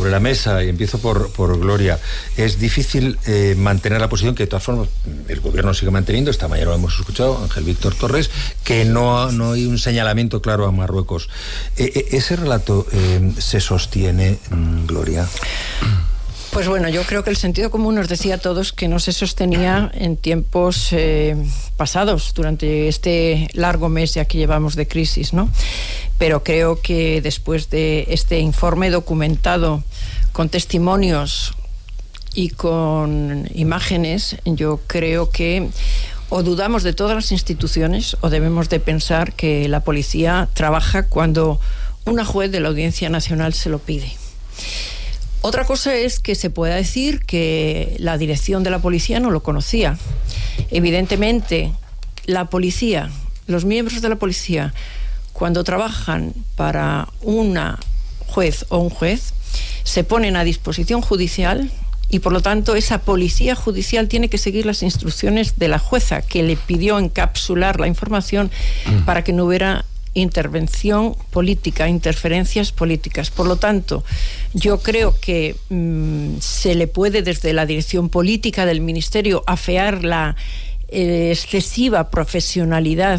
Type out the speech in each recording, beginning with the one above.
sobre la mesa, y empiezo por Gloria. Es difícil mantener la posición que de todas formas el gobierno sigue manteniendo. Esta mañana lo hemos escuchado, Ángel Víctor Torres, que no hay un señalamiento claro a Marruecos. ¿Ese relato se sostiene, Gloria? Pues bueno, yo creo que el sentido común nos decía a todos que no se sostenía en tiempos pasados, durante este largo mes ya que llevamos de crisis, ¿no? Pero creo que después de este informe documentado con testimonios y con imágenes, yo creo que o dudamos de todas las instituciones o debemos de pensar que la policía trabaja cuando una juez de la Audiencia Nacional se lo pide. Otra cosa es que se pueda decir que la dirección de la policía no lo conocía. Evidentemente, la policía, los miembros de la policía, cuando trabajan para una juez o un juez, se ponen a disposición judicial y, por lo tanto, esa policía judicial tiene que seguir las instrucciones de la jueza, que le pidió encapsular la información para que no hubiera intervención política, interferencias políticas. Por lo tanto, yo creo que se le puede desde la dirección política del Ministerio afear la excesiva profesionalidad,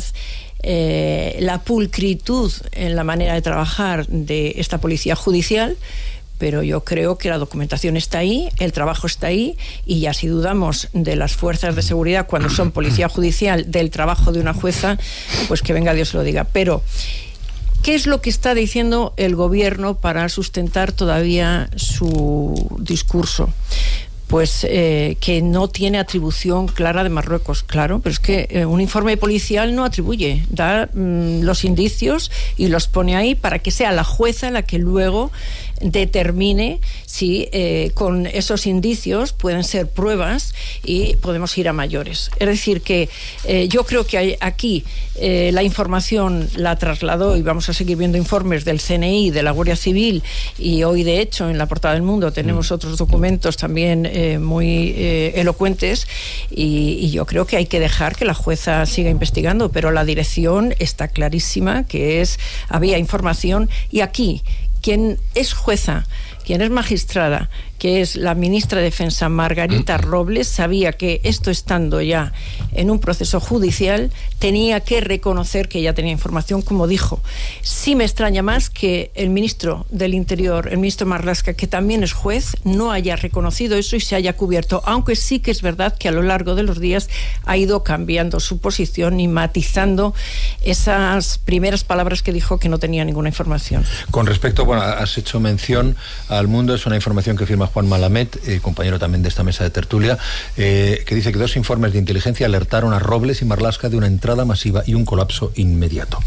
la pulcritud en la manera de trabajar de esta policía judicial, pero yo creo que la documentación está ahí, el trabajo está ahí, y ya si dudamos de las fuerzas de seguridad cuando son policía judicial, del trabajo de una jueza, pues que venga Dios lo diga. Pero ¿qué es lo que está diciendo el gobierno para sustentar todavía su discurso? Pues que no tiene atribución clara de Marruecos, claro, pero es que un informe policial no atribuye, da los indicios y los pone ahí para que sea la jueza la que luego determine si con esos indicios pueden ser pruebas y podemos ir a mayores. Es decir, que yo creo que aquí la información la trasladó, y vamos a seguir viendo informes del CNI, de la Guardia Civil, y hoy de hecho en la portada del Mundo tenemos otros documentos también muy elocuentes, y yo creo que hay que dejar que la jueza siga investigando, pero la dirección está clarísima que había información, y aquí quien es jueza, quien es magistrada, que es la ministra de Defensa, Margarita Robles, sabía que esto, estando ya en un proceso judicial, tenía que reconocer que ya tenía información, como dijo. Sí me extraña más que el ministro del Interior, el ministro Marlaska, que también es juez, no haya reconocido eso y se haya cubierto, aunque sí que es verdad que a lo largo de los días ha ido cambiando su posición y matizando esas primeras palabras que dijo que no tenía ninguna información. Con respecto, bueno, has hecho mención al Mundo, es una información que firma Juan Malamed, compañero también de esta mesa de tertulia, que dice que 2 informes de inteligencia alertaron a Robles y Marlaska de una entrada masiva y un colapso inmediato.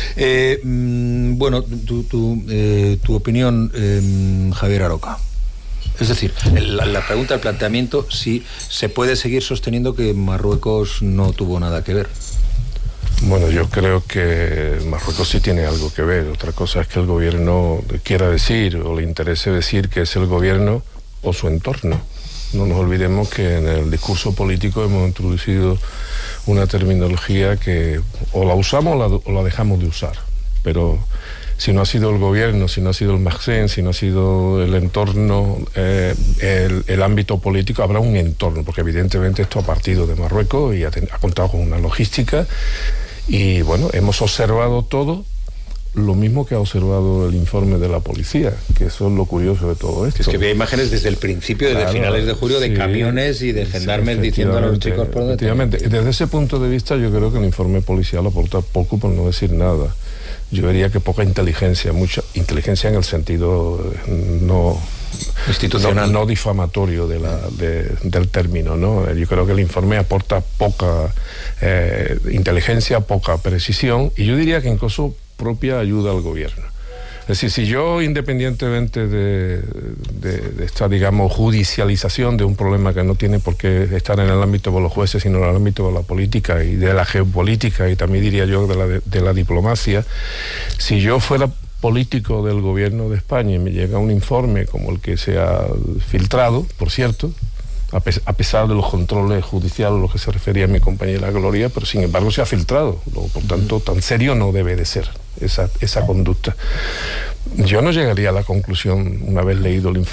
Bueno, tu opinión, Javier Aroca. Es decir, la pregunta, el planteamiento, si se puede seguir sosteniendo que Marruecos no tuvo nada que ver. Bueno, yo creo que Marruecos sí tiene algo que ver. Otra cosa es que el gobierno quiera decir o le interese decir que es el gobierno o su entorno. No nos olvidemos que en el discurso político hemos introducido una terminología que o la usamos o la dejamos de usar. Pero si no ha sido el gobierno, si no ha sido el Magsen, si no ha sido el entorno, el ámbito político, habrá un entorno, porque evidentemente esto ha partido de Marruecos y ha contado con una logística. Y bueno, hemos observado todo lo mismo que ha observado el informe de la policía, que eso es lo curioso de todo esto. Es que había imágenes desde el principio, desde finales de julio, de camiones y de gendarmes diciendo a los chicos por dónde. Efectivamente, desde ese punto de vista yo creo que el informe policial aporta poco, por no decir nada. Yo diría que poca inteligencia, mucha inteligencia en el sentido no institucional, no difamatorio del término, ¿no? Yo creo que el informe aporta poca inteligencia, poca precisión, y yo diría que incluso propia ayuda al gobierno. Es decir, si yo, independientemente de esta, digamos, judicialización de un problema que no tiene por qué estar en el ámbito de los jueces, sino en el ámbito de la política y de la geopolítica, y también diría yo de la diplomacia, si yo fuera político del gobierno de España y me llega un informe como el que se ha filtrado, por cierto, a pesar de los controles judiciales a los que se refería mi compañera Gloria, pero sin embargo se ha filtrado, por tanto tan serio no debe de ser esa conducta. Yo no llegaría a la conclusión, una vez leído el informe,